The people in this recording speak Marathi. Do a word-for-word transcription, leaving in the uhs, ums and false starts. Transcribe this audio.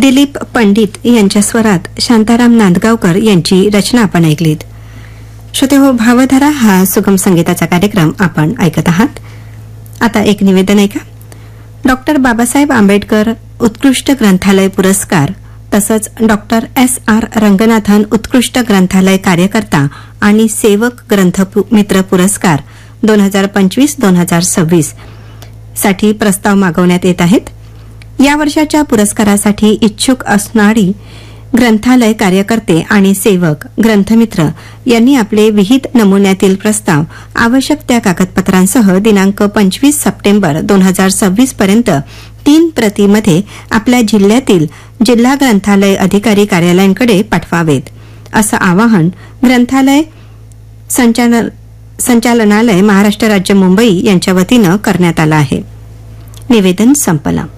दिलीप पंडित यांच्या स्वरात शांताराम नांदगावकर यांची रचना आपण ऐकलीत. श्रोते हो, भावधारा हा सुगम संगीताचा कार्यक्रम आपण ऐकत आहात. आता एक निवेदन ऐका. डॉक्टर बाबासाहेब आंबेडकर उत्कृष्ट ग्रंथालय पुरस्कार तसंच डॉक्टर एस आर रंगनाथन उत्कृष्ट ग्रंथालय कार्यकर्ता आणि सेवक ग्रंथमित्र पुरस्कार दोन हजार पंचवीस दोन हजार सव्वीस साठी प्रस्ताव मागवण्यात येत आहेत. या वर्षाच्या पुरस्कारासाठी इच्छुक असणारी ग्रंथालय कार्यकर्ते आणि सेवक ग्रंथमित्र यांनी आपले विहित नमुन्यातील प्रस्ताव आवश्यक त्या कागदपत्रांसह दिनांक पंचवीस सप्टेंबर दोन हजार सव्वीस पर्यंत तीन प्रतीमध्ये आपल्या जिल्ह्यातील जिल्हा ग्रंथालय अधिकारी कार्यालयांकडे पाठवावेत, असं आवाहन ग्रंथालय संचालनालय महाराष्ट्र राज्य मुंबई यांच्या वतीनं करण्यात आलं आहे. निवेदन संपलं.